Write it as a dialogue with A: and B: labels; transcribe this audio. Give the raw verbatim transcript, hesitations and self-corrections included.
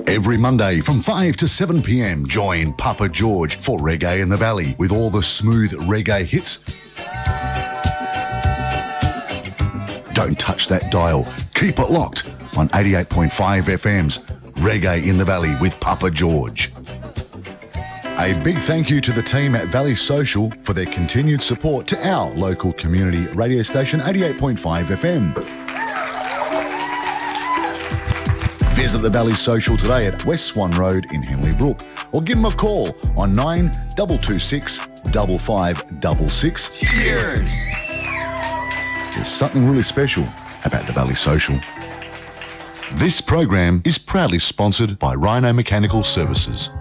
A: Every Monday from five to seven p m, join Papa George for Reggae in the Valley with all the smooth reggae hits. Don't touch that dial. Keep it locked on eighty-eight point five F M's Reggae in the Valley with Papa George. A big thank you to the team at Valley Social for their continued support to our local community radio station, eighty-eight point five F M. Visit the Valley Social today at West Swan Road in Henley Brook, or give them a call on nine two two six, five five six six.
B: Cheers!
A: There's something really special about the Valley Social. This program is proudly sponsored by Rhino Mechanical Services.